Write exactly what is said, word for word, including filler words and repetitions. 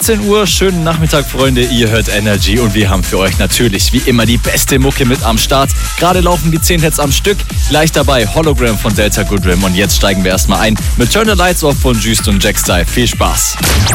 siebzehn Uhr, schönen Nachmittag, Freunde. Ihr hört Energy und wir haben für euch natürlich wie immer die beste Mucke mit am Start. Gerade laufen die zehn Hits am Stück. Gleich dabei Hologram von Delta Goodrem und jetzt steigen wir erstmal ein mit Turn the Lights Off von Juiced und Jack Style. Viel Spaß.